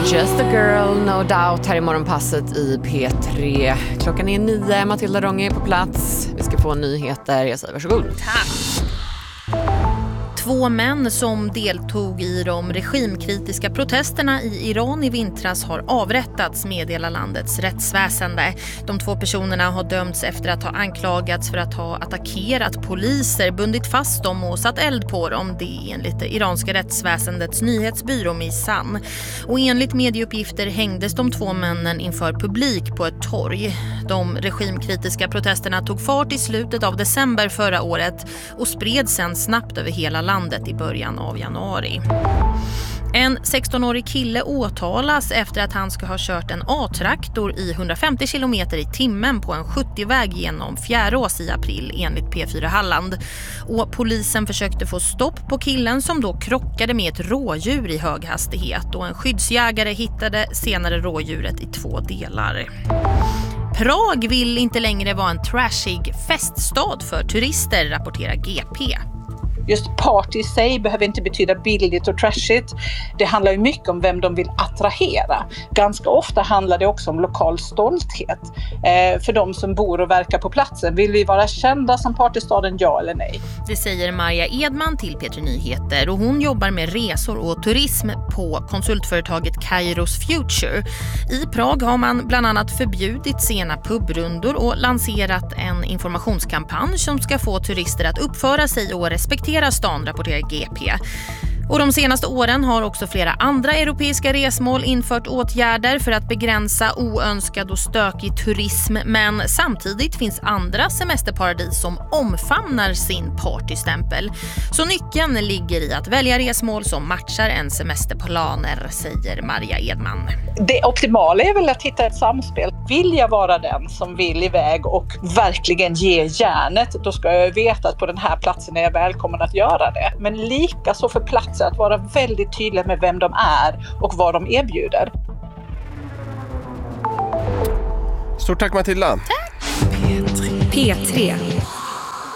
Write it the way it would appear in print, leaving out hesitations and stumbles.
Just a girl, no doubt, här i morgonpasset i P3. Klockan är 9, Matilda Ronge är på plats. Vi ska få nyheter, jag säger varsågod. Tack! 2 män som deltog i de regimkritiska protesterna i Iran i vintras har avrättats, meddelar landets rättsväsende. De 2 personerna har dömts efter att ha anklagats för att ha attackerat poliser, bundit fast dem och satt eld på dem. Det enligt det iranska rättsväsendets nyhetsbyrå Misan. Och enligt medieuppgifter hängdes de 2 männen inför publik på ett torg. De regimkritiska protesterna tog fart i slutet av december förra året och spred sedan snabbt över hela landet i början av januari. En 16-årig kille åtalas efter att han ska ha kört en A-traktor i 150 km i timmen på en 70-väg genom Fjärås i april enligt P4 Halland. Och polisen försökte få stopp på killen som då krockade med ett rådjur i hög hastighet, och en skyddsjägare hittade senare rådjuret i 2 delar. Prag vill inte längre vara en trashig feststad för turister, rapporterar GP. Just party i sig behöver inte betyda billigt och trashigt. Det handlar ju mycket om vem de vill attrahera. Ganska ofta handlar det också om lokal stolthet. För de som bor och verkar på platsen, vill vi vara kända som partystaden, ja eller nej? Det säger Maria Edman till P3 Nyheter, och hon jobbar med resor och turism på konsultföretaget Kairos Future. I Prag har man bland annat förbjudit sena pubrundor och lanserat en informationskampanj som ska få turister att uppföra sig och respektera stan, rapporterar GP. Och de senaste åren har också flera andra europeiska resmål infört åtgärder för att begränsa oönskad och stökig turism, men samtidigt finns andra semesterparadis som omfamnar sin partystämpel. Så nyckeln ligger i att välja resmål som matchar en semesterplaner, säger Maria Edman. Det optimala är väl att hitta ett samspel. Vill jag vara den som vill iväg och verkligen ge järnet, då ska jag veta att på den här platsen är jag välkommen att göra det. Men lika så för platser att vara väldigt tydliga med vem de är och vad de erbjuder. Stort tack Matilda. Tack. P3.